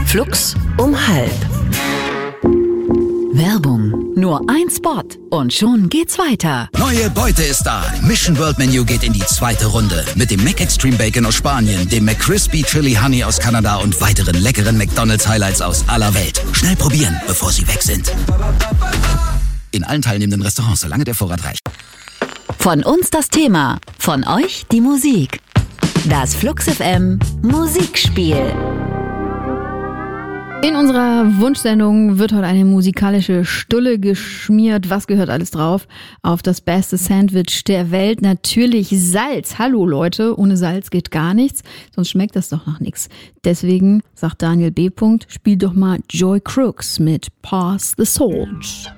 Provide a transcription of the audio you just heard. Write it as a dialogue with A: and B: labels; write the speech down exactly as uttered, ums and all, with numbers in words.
A: Flux um halb. Werbung. Nur ein Spot und schon geht's weiter.
B: Neue Beute ist da. Mission World Menu geht in die zweite Runde. Mit dem McExtreme Bacon aus Spanien, dem McCrispy Chili Honey aus Kanada und weiteren leckeren McDonald's Highlights aus aller Welt. Schnell probieren, bevor sie weg sind. In allen teilnehmenden Restaurants, solange der Vorrat reicht.
A: Von uns das Thema, von euch die Musik. Das Flux F M Musikspiel.
C: In unserer Wunschsendung wird heute eine musikalische Stulle geschmiert. Was gehört alles drauf? Auf das beste Sandwich der Welt. Natürlich Salz. Hallo Leute, ohne Salz geht gar nichts. Sonst schmeckt das doch nach nichts. Deswegen sagt Daniel B. Spiel doch mal Joy Crooks mit Pass the Salt.